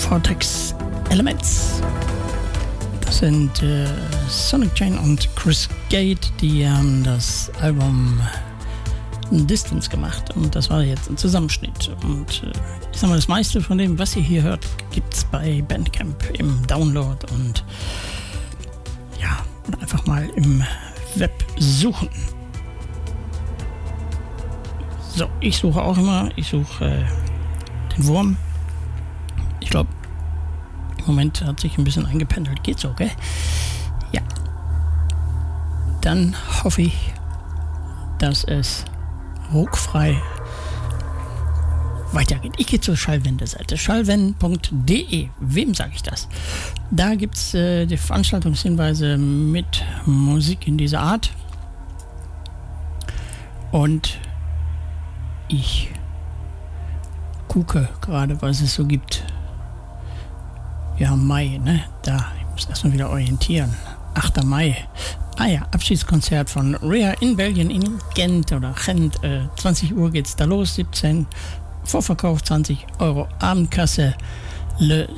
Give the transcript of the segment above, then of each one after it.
Vortex Elements. Das sind Sonic Chain und Chris Gate, die haben das Album Distance gemacht und das war jetzt ein Zusammenschnitt. Und ich sag mal, das meiste von dem, was ihr hier hört, gibt's bei Bandcamp im Download und ja, einfach mal im Web suchen. So, ich suche auch immer, den Wurm. Ich glaube, im Moment hat sich ein bisschen eingependelt. Geht so, gell? Ja. Dann hoffe ich, dass es ruckfrei weitergeht. Ich gehe zur Schallwende-Seite. Schallwenden.de. Wem sage ich das? Da gibt es die Veranstaltungshinweise mit Musik in dieser Art. Und ich gucke gerade, was es so gibt. Ja, Mai, ne? Da, ich muss erstmal wieder orientieren. 8. Mai. Ah ja, Abschiedskonzert von Rhea in Belgien, in Gent oder Gent. 20 Uhr geht's da los, 17. Vorverkauf 20 €. Abendkasse. Le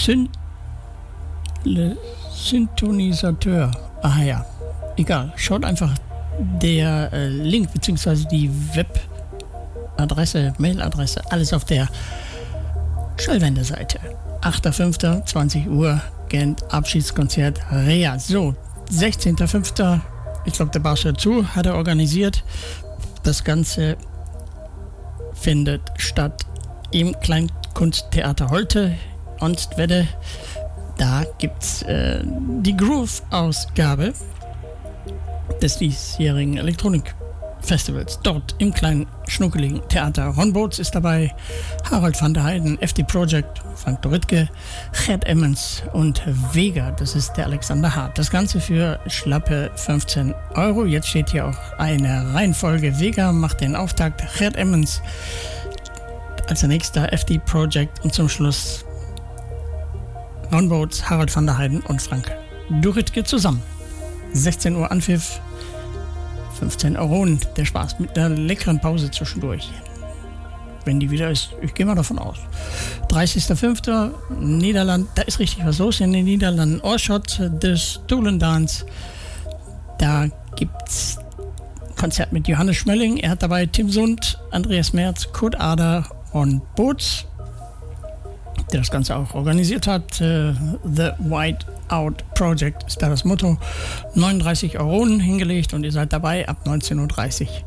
Syntonisateur. Ah ja, egal. Schaut einfach der Link bzw. die Webadresse, Mailadresse, alles auf der Schallwende-Seite. 8.5. 20 Uhr, Gent, Abschiedskonzert, Rea. So, 16.5. Ich glaube, der Barsch dazu hat er organisiert. Das Ganze findet statt im Kleinkunsttheater Holte, Onstwedde. Da gibt es die Groove-Ausgabe des diesjährigen Elektronikfestivals. Dort im kleinen, schnuckeligen Theater. Ron Boots ist dabei, Harald van der Heijden, FD Project, Frank Doritke, Gerd Emmons und Vega. Das ist der Alexander Hart. Das Ganze für schlappe 15 €. Jetzt steht hier auch eine Reihenfolge. Vega macht den Auftakt, Gerd Emmons als nächster, FD Project und zum Schluss Ron Boots, Harald van der Heijden und Frank Doritke zusammen. 16 Uhr Anpfiff, 15 € und der Spaß mit einer leckeren Pause zwischendurch. Wenn die wieder ist, ich gehe mal davon aus. 30.05. Niederland, da ist richtig was los in den Niederlanden. Oorschot, des Stoelendans. Da gibt's Konzert mit Johannes Schmölling. Er hat dabei Tim Sund, Andreas Merz, Kurt Ader und Boots, der das Ganze auch organisiert hat. The White Out Project ist da das Motto. 39 € hingelegt und ihr seid dabei ab 19.30 Uhr.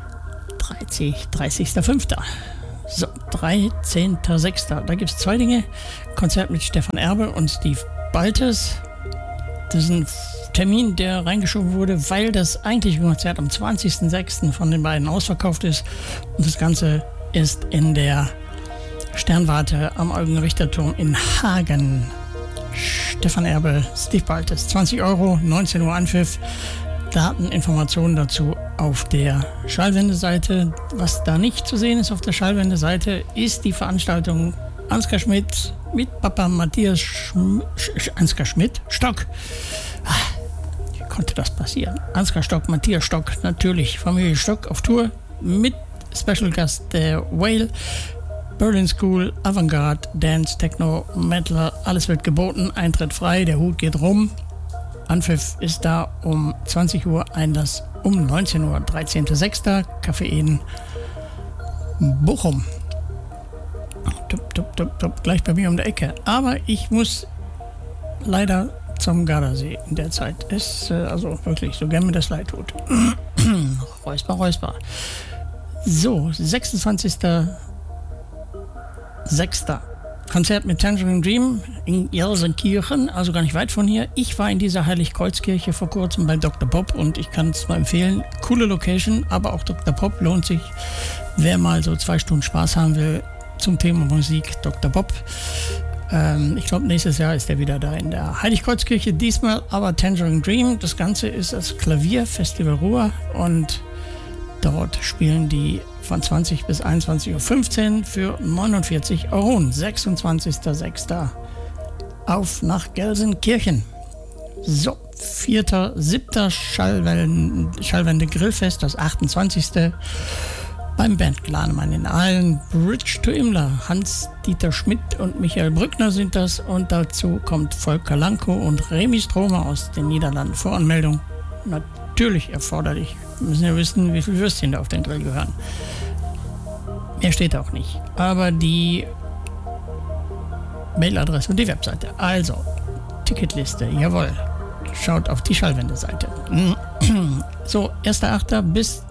30.05. So, 13.06. Da gibt es zwei Dinge. Konzert mit Stefan Erbe und Steve Baltes. Das ist ein Termin, der reingeschoben wurde, weil das eigentliche Konzert am 20.06. von den beiden ausverkauft ist. Und das Ganze ist in der Sternwarte am Eugen-Richter-Turm in Hagen. Stefan Erbe, Steve Baltes, 20 €, 19 Uhr Anpfiff. Dateninformationen dazu auf der Schallwende-Seite. Was da nicht zu sehen ist auf der Schallwende-Seite, ist die Veranstaltung Ansgar Schmidt mit Papa Matthias Ansgar Schmidt, Stock. Wie konnte das passieren? Ansgar Stock, Matthias Stock, natürlich Familie Stock auf Tour mit Special Gast der Whale. Berlin School, Avantgarde, Dance, Techno, Metal, alles wird geboten, Eintritt frei, der Hut geht rum. Anpfiff ist da um 20 Uhr, Einlass um 19 Uhr, 13.06. Café Eden, Bochum. Gleich bei mir um der Ecke. Aber ich muss leider zum Gardasee in der Zeit. Ist also wirklich, so gern mir das leid tut. Räusper. So, 26.06. Konzert mit Tangerine Dream in Gelsenkirchen, also gar nicht weit von hier. Ich war in dieser Heiligkreuzkirche vor kurzem bei Dr. Pop und ich kann es nur empfehlen. Coole Location, aber auch Dr. Pop lohnt sich. Wer mal so 2 Stunden Spaß haben will zum Thema Musik, Dr. Pop. Ich glaube, nächstes Jahr ist er wieder da in der Heiligkreuzkirche. Diesmal aber Tangerine Dream. Das Ganze ist das Klavierfestival Ruhr und dort spielen die von 20 bis 21.15 Uhr für 49 €. 26.06. Auf nach Gelsenkirchen. So, 4.07. Schallwende Grillfest, das 28. Beim Band Glanemann in Aalen, Bridge to Imler, Hans-Dieter Schmidt und Michael Brückner sind das. Und dazu kommt Volker Lanko und Remy Stromer aus den Niederlanden. Voranmeldung natürlich erforderlich. Wir müssen ja wissen, wie viele Würstchen da auf den Grill gehören. Mehr steht auch nicht. Aber die Mailadresse und die Webseite. Also, Ticketliste, jawohl. Schaut auf die Schallwende-Seite. So, 1.8. bis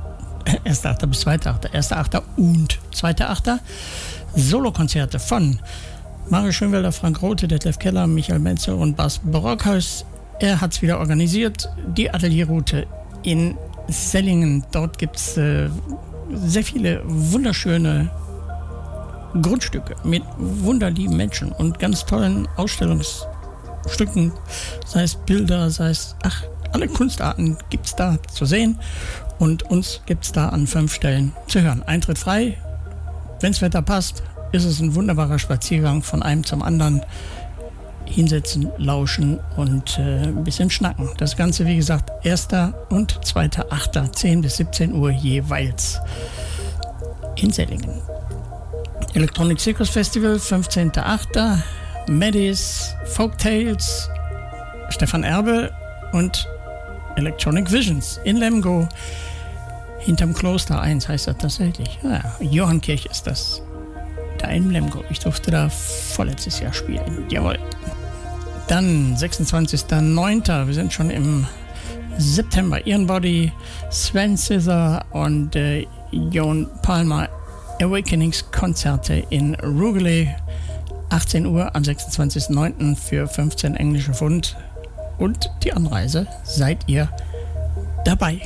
2.8. 1.8. und 2.8. Solokonzerte von Mario Schönwelder, Frank Rothe, Detlef Keller, Michael Menzer und Bas Brockhaus. Er hat es wieder organisiert. Die Atelierroute in Sellingen. Dort gibt es sehr viele wunderschöne Grundstücke mit wunderlieben Menschen und ganz tollen Ausstellungsstücken. Sei es Bilder, sei es alle Kunstarten gibt es da zu sehen. Und uns gibt es da an 5 Stellen zu hören. Eintritt frei. Wenns Wetter passt, ist es ein wunderbarer Spaziergang von einem zum anderen. Hinsetzen, lauschen und ein bisschen schnacken. Das Ganze, wie gesagt, 1. und 2.8. 10 bis 17 Uhr jeweils in Sellingen. Electronic Circus Festival, 15.8. Maddies, Folktales, Stefan Erbe und Electronic Visions in Lemgo. Hinterm Kloster 1 heißt das tatsächlich. Ja, Johannkirch ist das. Da in Lemgo. Ich durfte da vorletztes Jahr spielen. Jawohl. Dann 26.09. Wir sind schon im September. Ian Body, Sven Scissor und Jon Palmer. Awakenings Konzerte in Rugeley. 18 Uhr am 26.09. für 15 englische Pfund. Und die Anreise seid ihr dabei.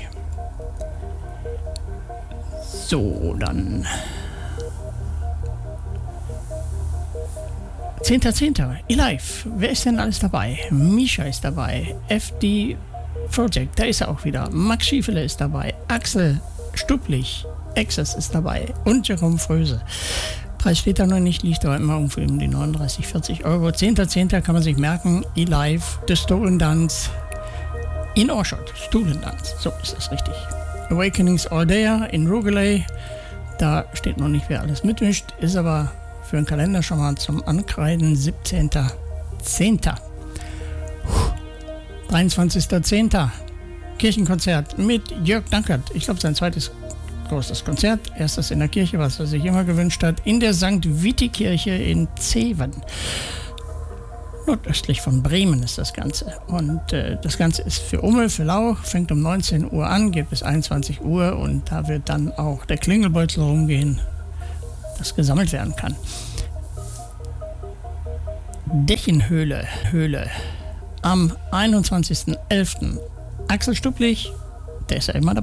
So, dann 10.10. E-Live. Wer ist denn alles dabei? Misha ist dabei. FD Project, da ist er auch wieder. Max Schiefele ist dabei. Axel Stupplich, Access ist dabei. Und Jerome Fröse. Preis steht da noch nicht, liegt aber immer um die 39, 40 Euro. 10.10. kann man sich merken. E-Live, The Stolen Dance in Orschot. Stolen Dance, so ist das richtig. Awakenings All Day in Rugeley. Da steht noch nicht, wer alles mitmischt. Ist aber für den Kalender schon mal zum Ankreiden. 17.10. 23.10. Kirchenkonzert mit Jörg Dankert. Ich glaube, sein zweites großes Konzert. Erstes in der Kirche, was er sich immer gewünscht hat. In der St. Viti-Kirche in Zeven. Nordöstlich von Bremen ist das Ganze. Und das Ganze ist für Ummel, für Lauch. Fängt um 19 Uhr an, geht bis 21 Uhr. Und da wird dann auch der Klingelbeutel rumgehen, das gesammelt werden kann. Dächenhöhle. Am 21.11. Axel Stupplich, der ist ja immer dabei.